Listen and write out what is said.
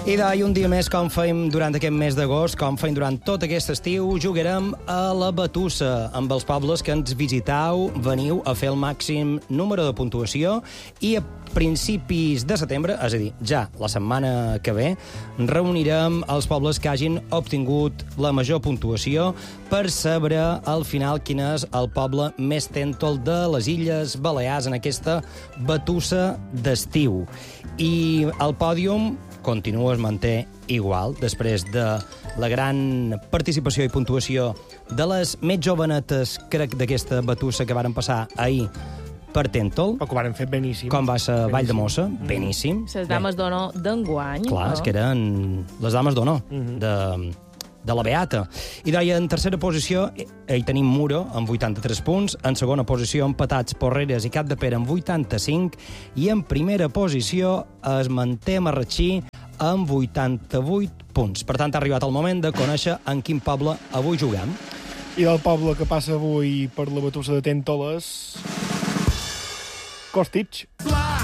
I un dia més, com fèiem durant aquest mes d'agost, com fèiem durant tot aquest estiu, jugarem a la batussa amb els pobles que ens visitau, veniu a fer el màxim número de puntuació i a principis de setembre, és a dir, ja la setmana que ve, reunirem els pobles que hagin obtingut la major puntuació per saber al final quin és el poble més tèntol de les Illes Balears en aquesta batussa d'estiu. I el pòdium continua, es manté igual, després de la gran participació i puntuació de les més jovenetes, crec, d'aquesta batussa que varen passar ahir per Tèntol. Però que ho varen fer beníssim. Com va ser Vall de Mossa, beníssim. Les dames d'honor d'enguany. Clar, és que eren les dames d'honor de la Beata. I deia, en tercera posició hi tenim Muro, amb 83 punts. En segona posició, empatats Porreres i Capdepera, amb 85. I en primera posició es manté Marratxí, amb 88 punts. Per tant, ha arribat el moment de conèixer en quin poble avui juguem. I del poble que passa avui per la batussa de Tèntoles... Costitx.